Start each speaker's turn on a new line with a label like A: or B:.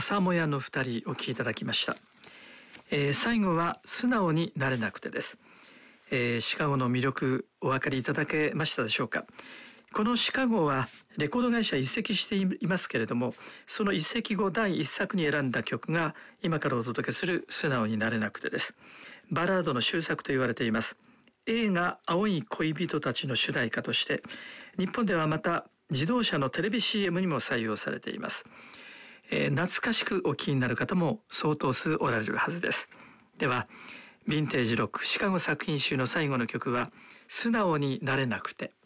A: 朝もやの二人お聴きいただきました。最後は素直になれなくてです。シカゴの魅力お分かりいただけましたでしょうか。このシカゴはレコード会社移籍していますけれども、その移籍後第一作に選んだ曲が今からお届けする素直になれなくてです。バラードの終作と言われています。映画青い恋人たちの主題歌として日本ではまた自動車のテレビ CM にも採用されています。懐かしくお聞きになる方も相当数おられるはずです。ではヴィンテージロックシカゴ作品集の最後の曲は素直になれなくて。